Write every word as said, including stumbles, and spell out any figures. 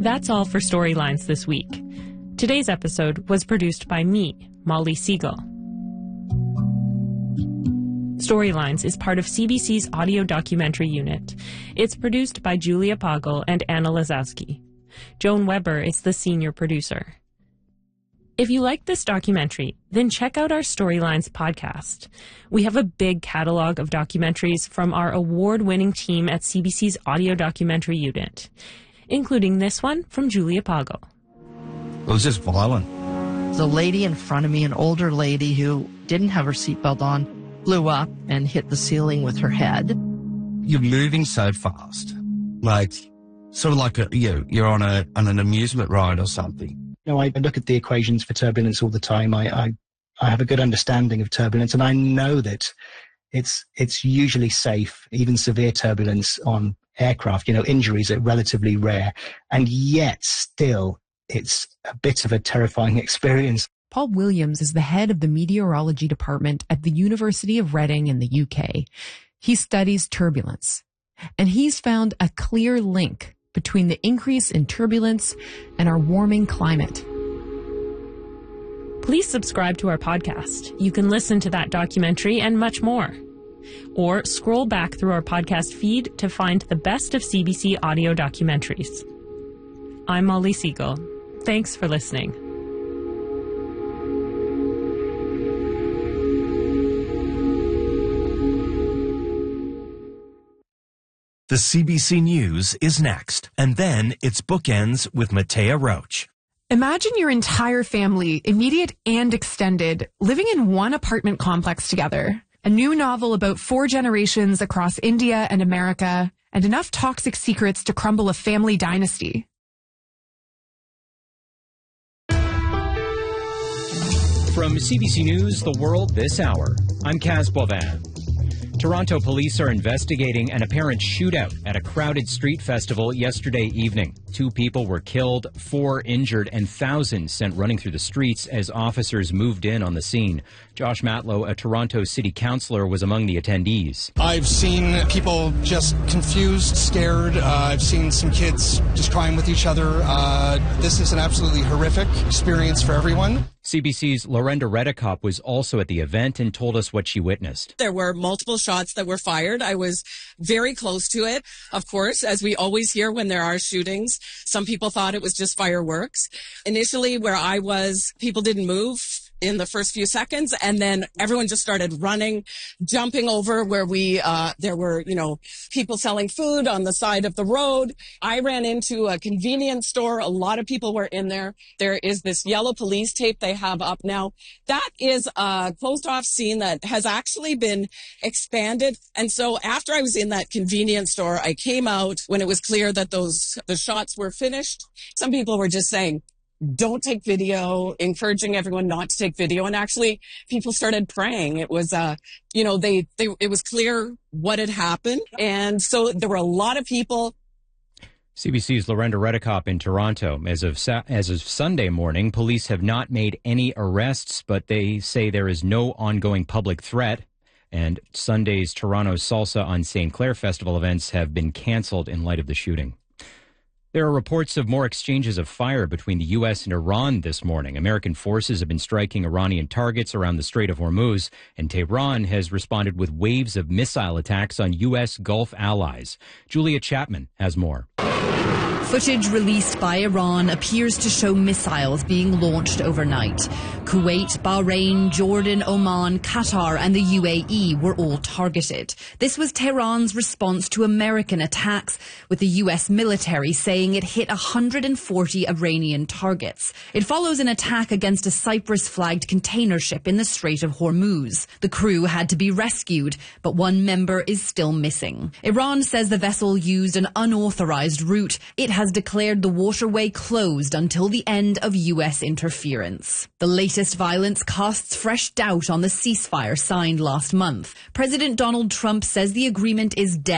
That's all for Storylines this week. Today's episode was produced by me, Molly Siegel. Storylines is part of C B C's audio documentary unit. It's produced by Julia Poggle and Anna Lazowski. Joan Weber is the senior producer. If you like this documentary, then check out our Storylines podcast. We have a big catalog of documentaries from our award-winning team at C B C's audio documentary unit, including this one from Julia Poggle. It was just violent. The lady in front of me, an older lady who didn't have her seatbelt on, blew up and hit the ceiling with her head. You're moving so fast, like sort of like a, you know, you're on a on an amusement ride or something. You know, I look at the equations for turbulence all the time. I, I, I have a good understanding of turbulence, and I know that it's, it's usually safe, even severe turbulence on aircraft. You know, injuries are relatively rare, and yet still it's a bit of a terrifying experience. Paul Williams is the head of the meteorology department at the University of Reading in the U K. He studies turbulence, and he's found a clear link between the increase in turbulence and our warming climate. Please subscribe to our podcast. You can listen to that documentary and much more. Or scroll back through our podcast feed to find the best of C B C audio documentaries. I'm Molly Siegel. Thanks for listening. The C B C News is next, and then it's Bookends with Matea Roach. Imagine your entire family, immediate and extended, living in one apartment complex together. A new novel about four generations across India and America, and enough toxic secrets to crumble a family dynasty. From C B C News, The World This Hour, I'm Kaz Boivin. Toronto police are investigating an apparent shootout at a crowded street festival yesterday evening. Two people were killed, four injured, and thousands sent running through the streets as officers moved in on the scene. Josh Matlow, a Toronto city councillor, was among the attendees. I've seen people just confused, scared. Uh, I've seen some kids just crying with each other. Uh, this is an absolutely horrific experience for everyone. C B C's Lorenda Redekop was also at the event and told us what she witnessed. There were multiple shots that were fired. I was very close to it. Of course, as we always hear when there are shootings, some people thought it was just fireworks. Initially, where I was, people didn't move in the first few seconds, and then everyone just started running, jumping over where we, uh, there were, you know, people selling food on the side of the road. I ran into a convenience store. A lot of people were in there. There is this yellow police tape they have up now. That is a closed off scene that has actually been expanded. And so after I was in that convenience store, I came out when it was clear that those, the shots were finished. Some people were just saying, don't take video, encouraging everyone not to take video. And actually, people started praying. It was, uh, you know, they, they, it was clear what had happened. And so there were a lot of people. C B C's Lorenda Redekop in Toronto. As of sa- as of Sunday morning, police have not made any arrests, but they say there is no ongoing public threat. And Sunday's Toronto Salsa on Saint Clair Festival events have been canceled in light of the shooting. There are reports of more exchanges of fire between the U S and Iran this morning. American forces have been striking Iranian targets around the Strait of Hormuz, and Tehran has responded with waves of missile attacks on U S Gulf allies. Julia Chapman has more. Footage released by Iran appears to show missiles being launched overnight. Kuwait, Bahrain, Jordan, Oman, Qatar and the U A E were all targeted. This was Tehran's response to American attacks, with the U S military saying it hit one hundred forty Iranian targets. It follows an attack against a Cyprus-flagged container ship in the Strait of Hormuz. The crew had to be rescued, but one member is still missing. Iran says the vessel used an unauthorized route. It has declared the waterway closed until the end of U S interference. The latest violence casts fresh doubt on the ceasefire signed last month. President Donald Trump says the agreement is dead.